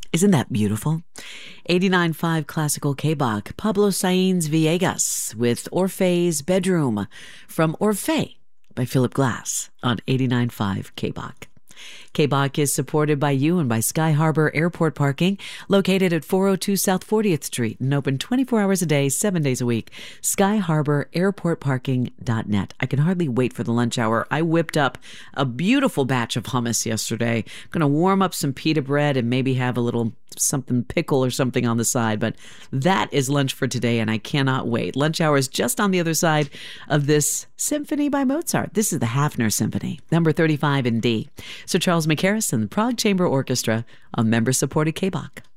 Isn't that beautiful? 89.5 Classical K-Bach, Pablo Sainz Villegas with Orphe's Bedroom from Orphe by Philip Glass on 89.5 K-Bach. K-Bach is supported by you and by Sky Harbor Airport Parking, located at 402 South 40th Street and open 24 hours a day, 7 days a week. SkyHarborAirportParking.net. I can hardly wait for the lunch hour. I whipped up a beautiful batch of hummus yesterday. I'm going to warm up some pita bread and maybe have a little something pickle or something on the side, but that is lunch for today and I cannot wait. Lunch hour is just on the other side of this symphony by Mozart. This is the Hafner Symphony, number 35 in D. Sir Charles McHarris and the Prague Chamber Orchestra on member-supported K-Bach.